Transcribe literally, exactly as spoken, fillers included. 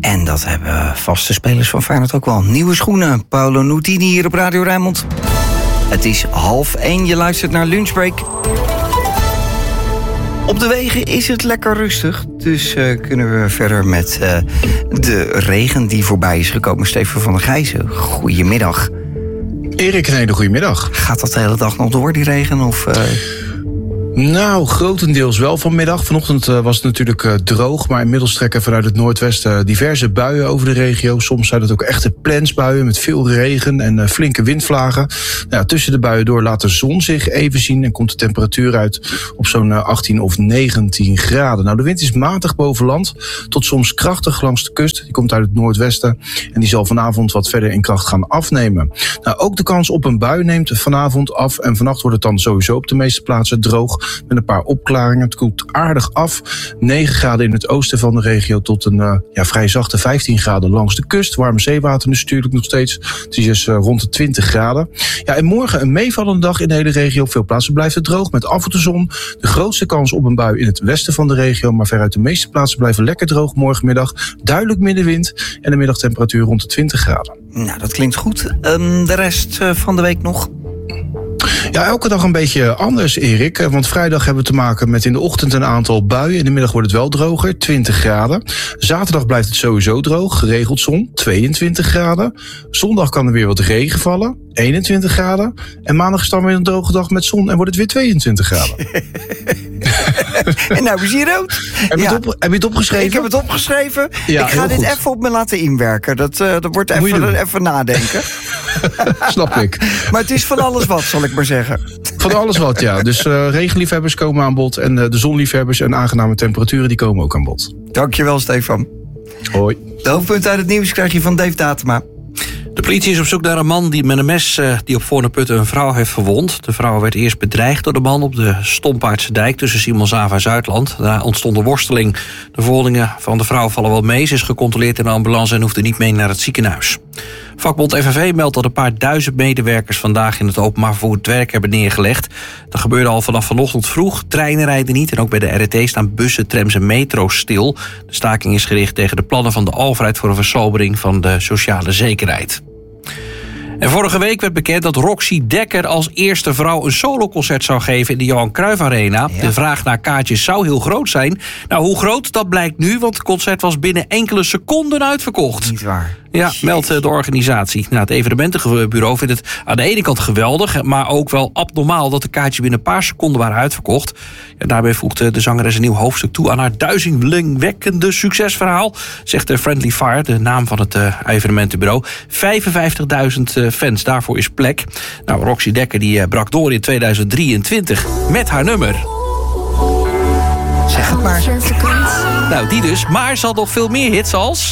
En dat hebben vaste spelers van Feyenoord ook wel. Nieuwe schoenen, Paolo Nutini hier op Radio Rijnmond. Het is half één, je luistert naar Lunchbreak. Op de wegen is het lekker rustig, dus uh, kunnen we verder met uh, de regen die voorbij is gekomen. Steven van der Gijzen, goedemiddag. Erik, een hele goedemiddag. Gaat dat de hele dag nog door, die regen? Of, uh... Nou, grotendeels wel vanmiddag. Vanochtend uh, was het natuurlijk uh, droog, maar inmiddels trekken vanuit het noordwesten diverse buien over de regio. Soms zijn het ook echte plensbuien met veel regen en uh, flinke windvlagen. Nou, tussen de buien door laat de zon zich even zien en komt de temperatuur uit op zo'n uh, achttien of negentien graden. Nou, de wind is matig boven land, tot soms krachtig langs de kust. Die komt uit het noordwesten en die zal vanavond wat verder in kracht gaan afnemen. Nou, ook de kans op een bui neemt vanavond af en vannacht wordt het dan sowieso op de meeste plaatsen droog. Met een paar opklaringen. Het koelt aardig af. negen graden in het oosten van de regio tot een uh, ja, vrij zachte vijftien graden langs de kust. Warme zeewater natuurlijk nog steeds. Het is dus uh, rond de twintig graden. Ja, en morgen een meevallende dag in de hele regio. Op veel plaatsen blijft het droog met af en toe zon. De grootste kans op een bui in het westen van de regio. Maar veruit de meeste plaatsen blijven lekker droog morgenmiddag. Duidelijk middenwind. En de middagtemperatuur rond de twintig graden. Nou, dat klinkt goed. Um, de rest uh, van de week nog? Ja, elke dag een beetje anders, Erik. Want vrijdag hebben we te maken met in de ochtend een aantal buien. In de middag wordt het wel droger, twintig graden. Zaterdag blijft het sowieso droog, geregeld zon, tweeëntwintig graden. Zondag kan er weer wat regen vallen, eenentwintig graden. En maandag is dan weer een droge dag met zon en wordt het weer tweeëntwintig graden. En nou is hier rood. Heb je, ja. het op, heb je het opgeschreven? Ik heb het opgeschreven. Ja, ik ga dit goed. even op me laten inwerken. Dat, uh, dat wordt even, even nadenken. Snap ik. Maar het is van alles wat, zal ik maar zeggen. Van alles wat, ja. Dus uh, regenliefhebbers komen aan bod. En uh, de zonliefhebbers en aangename temperaturen die komen ook aan bod. Dankjewel, Stefan. Hoi. De hoofdpunten uit het nieuws krijg je van Dave Datema. De politie is op zoek naar een man die met een mes uh, die op Voorne-Putten een vrouw heeft verwond. De vrouw werd eerst bedreigd door de man op de Stompaardse dijk tussen Simonshaven en Zuidland. Daarna ontstond een worsteling. De verwondingen van de vrouw vallen wel mee. Ze is gecontroleerd in de ambulance en hoefde niet mee naar het ziekenhuis. Vakbond F N V meldt dat een paar duizend medewerkers vandaag in het openbaar vervoer het werk hebben neergelegd. Dat gebeurde al vanaf vanochtend vroeg. Treinen rijden niet en ook bij de R E T staan bussen, trams en metro's stil. De staking is gericht tegen de plannen van de overheid voor een versobering van de sociale zekerheid. En vorige week werd bekend dat Roxy Dekker als eerste vrouw een soloconcert zou geven in de Johan Cruijff Arena. Ja. De vraag naar kaartjes zou heel groot zijn. Nou, hoe groot, dat blijkt nu, want het concert was binnen enkele seconden uitverkocht. Niet waar. Ja, meldt de organisatie. Nou, het evenementenbureau vindt het aan de ene kant geweldig, maar ook wel abnormaal dat de kaartjes binnen een paar seconden waren uitverkocht. Ja, daarbij voegde de zangeres een nieuw hoofdstuk toe aan haar duizelingwekkende succesverhaal, zegt de Friendly Fire, de naam van het uh, evenementenbureau. vijfenvijftigduizend uh, fans, daarvoor is plek. Nou, Roxy Dekker die uh, brak door in tweeduizend drieëntwintig met haar nummer. Zeg het maar. Nou, die dus. Maar ze had nog veel meer hits als...